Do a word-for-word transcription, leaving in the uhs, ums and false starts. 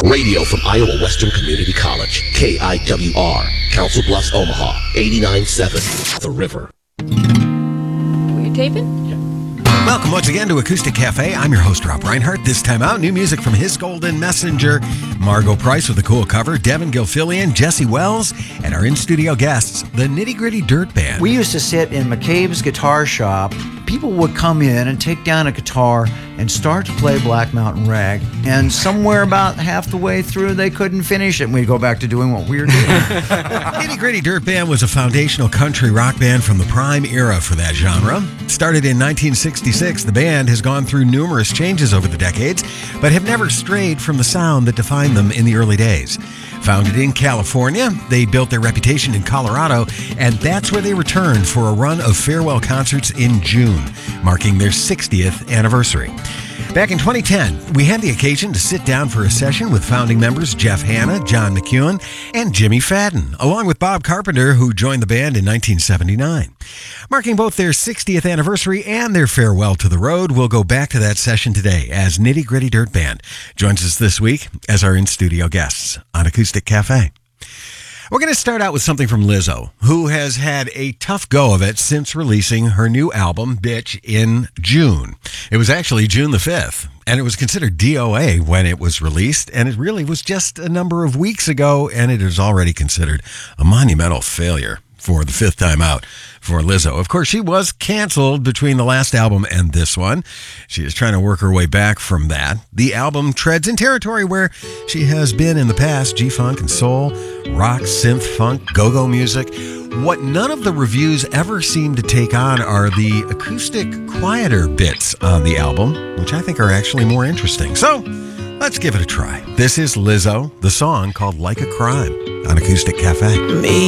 Radio from Iowa Western Community College, K I W R, Council Bluffs, Omaha, eighty-nine point seven, The River. Were you taping? Welcome once again to Acoustic Cafe. I'm your host, Rob Reinhardt. This time out, new music from His Golden Messenger, Margot Price with a cool cover, Devin Gilfillian, Jesse Wells, and our in-studio guests, the Nitty Gritty Dirt Band. We used to sit in McCabe's guitar shop. People would come in and take down a guitar and start to play Black Mountain Rag. And somewhere about half the way through, they couldn't finish it, and we'd go back to doing what we were doing. Nitty Gritty Dirt Band was a foundational country rock band from the prime era for that genre. Started in nineteen sixty-six, the band has gone through numerous changes over the decades, but have never strayed from the sound that defined them in the early days. Founded in California, they built their reputation in Colorado, and that's where they returned for a run of farewell concerts in June, marking their sixtieth anniversary. Back in twenty ten, we had the occasion to sit down for a session with founding members Jeff Hanna, John McEwen, and Jimmy Fadden, along with Bob Carpenter, who joined the band in nineteen seventy-nine. Marking both their sixtieth anniversary and their farewell to the road, we'll go back to that session today as Nitty Gritty Dirt Band joins us this week as our in-studio guests on Acoustic Cafe. We're going to start out with something from Lizzo, who has had a tough go of it since releasing her new album, Bitch, in June. It was actually June the fifth, and it was considered D O A when it was released, and it really was just a number of weeks ago, and it is already considered a monumental failure for the fifth time out for Lizzo. Of course, she was canceled between the last album and this one. She is trying to work her way back from that. The album treads in territory where she has been in the past, G-funk and soul, rock, synth, funk, go-go music. What none of the reviews ever seem to take on are the acoustic, quieter bits on the album, which I think are actually more interesting. So, let's give it a try. This is Lizzo, the song called Like a Crime on Acoustic Cafe. Me